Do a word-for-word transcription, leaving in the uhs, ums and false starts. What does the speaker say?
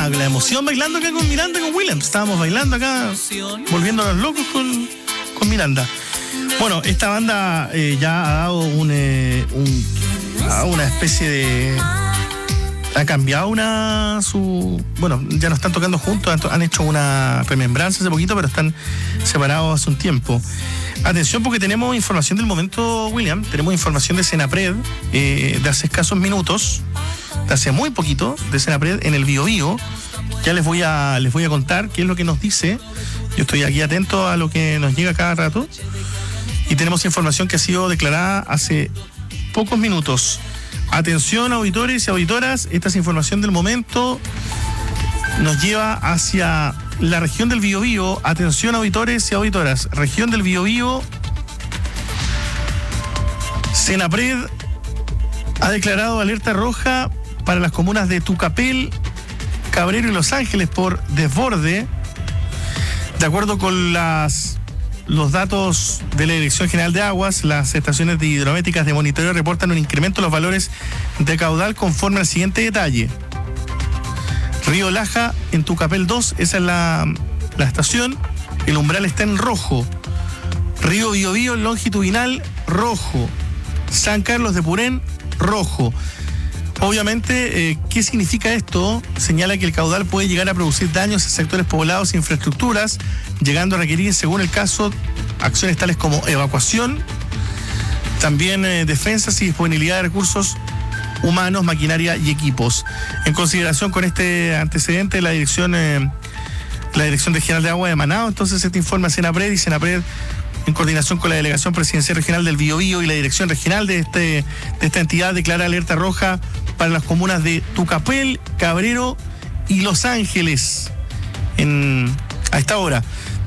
la, la emoción bailando acá con Miranda y con Williams. Estábamos bailando acá, volviéndonos locos con, con Miranda. Bueno, esta banda eh, ya ha dado un, eh, un, ha una especie de... Ha cambiado una... su Bueno, ya no están tocando juntos, han, han hecho una remembranza hace poquito, pero están separados hace un tiempo. Atención, porque tenemos información del momento, William. Tenemos información de Senapred eh, de hace escasos minutos, de hace muy poquito, de Senapred en el Bío Bío. Ya les voy a les voy a contar qué es lo que nos dice. Yo estoy aquí atento a lo que nos llega cada rato. Y tenemos información que ha sido declarada hace pocos minutos. Atención, auditores y auditoras, esta es información del momento. Nos lleva hacia la región del Bío Bío. Atención, auditores y auditoras, región del Bío Bío. Senapred ha declarado alerta roja para las comunas de Tucapel, Cabrero y Los Ángeles por desborde. De acuerdo con las los datos de la Dirección General de Aguas, las estaciones de hidrométricas de monitoreo reportan un incremento en los valores de caudal conforme al siguiente detalle. Río Laja en Tucapel dos, esa es la, la estación, el umbral está en rojo. Río Bío Bío longitudinal, rojo. San Carlos de Purén, rojo. Obviamente, eh, ¿qué significa esto? Señala que el caudal puede llegar a producir daños a sectores poblados e infraestructuras, llegando a requerir, según el caso, acciones tales como evacuación, también eh, defensas y disponibilidad de recursos humanos, maquinaria y equipos. En consideración con este antecedente, la Dirección eh, la Dirección Regional de Agua de Manao, entonces este informe a Senapred, y Senapred, en coordinación con la Delegación Presidencial Regional del Bío Bío y la Dirección Regional de, este, de esta entidad, declara alerta roja para las comunas de Tucapel, Cabrero y Los Ángeles en, a esta hora.